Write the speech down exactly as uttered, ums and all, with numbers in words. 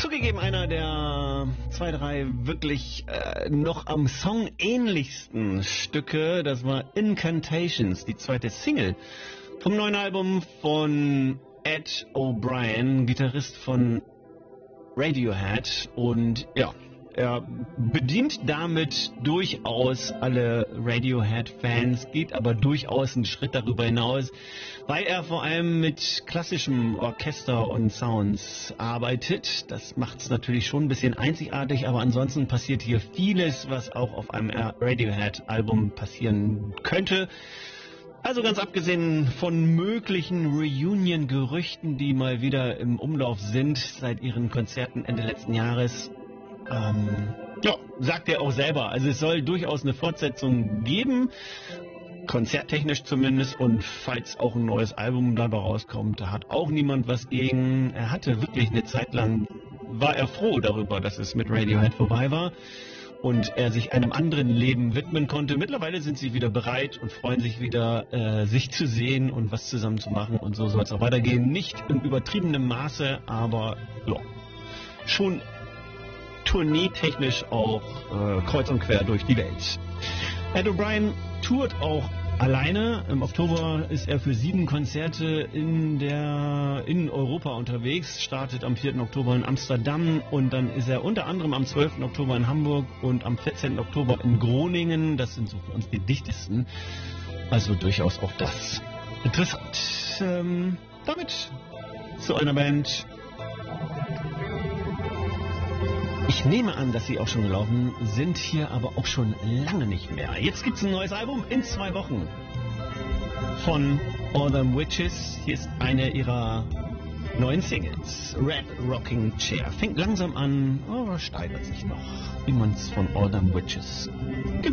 Zugegeben einer der zwei, drei wirklich äh, noch am Song ähnlichsten Stücke, das war Incantations, die zweite Single vom neuen Album von Ed O'Brien, Gitarrist von Radiohead, und ja, er bedient damit durchaus alle Radiohead-Fans, geht aber durchaus einen Schritt darüber hinaus, weil er vor allem mit klassischem Orchester und Sounds arbeitet. Das macht es natürlich schon ein bisschen einzigartig, aber ansonsten passiert hier vieles, was auch auf einem Radiohead-Album passieren könnte. Also ganz abgesehen von möglichen Reunion-Gerüchten, die mal wieder im Umlauf sind seit ihren Konzerten Ende letzten Jahres, Ähm, ja, sagt er auch selber. Also es soll durchaus eine Fortsetzung geben, konzerttechnisch zumindest, und falls auch ein neues Album dabei rauskommt, da hat auch niemand was gegen. Er hatte wirklich eine Zeit lang, war er froh darüber, dass es mit Radiohead vorbei war und er sich einem anderen Leben widmen konnte. Mittlerweile sind sie wieder bereit und freuen sich wieder, äh, sich zu sehen und was zusammen zu machen, und so soll es auch weitergehen. Nicht in übertriebenem Maße, aber ja, schon tourneetechnisch auch äh, kreuz und quer durch die Welt. Ed O'Brien tourt auch alleine. Im Oktober ist er für sieben Konzerte in der in Europa unterwegs, startet am vierten Oktober in Amsterdam, und dann ist er unter anderem am zwölften Oktober in Hamburg und am vierzehnten Oktober in Groningen. Das sind so für uns die dichtesten. Also durchaus auch das interessant. Ähm, damit zu einer Band. Ich nehme an, dass sie auch schon gelaufen sind, hier aber auch schon lange nicht mehr. Jetzt gibt es ein neues Album in zwei Wochen von Autumn Witches. Hier ist eine ihrer neuen Singles, Red Rocking Chair. Fängt langsam an, aber steigert sich noch, wie man es von Autumn Witches gewöhnt.